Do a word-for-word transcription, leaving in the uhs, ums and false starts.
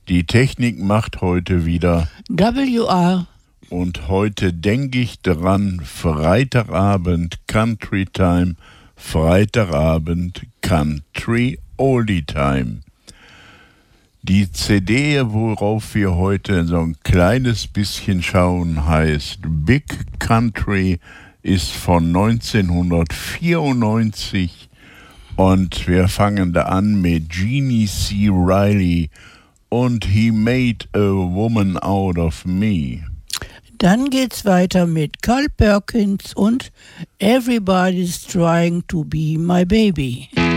Die Technik macht heute wieder W R. Und heute denke ich dran, Freitagabend Country Time, Freitagabend Country Oldie Time. Die C D, worauf wir heute so ein kleines bisschen schauen, heißt Big Country, ist von neunzehnhundertvierundneunzig und wir fangen da an mit Jeannie C. Riley und He Made a Woman Out of Me. Dann geht's weiter mit Carl Perkins und Everybody's Trying to Be My Baby.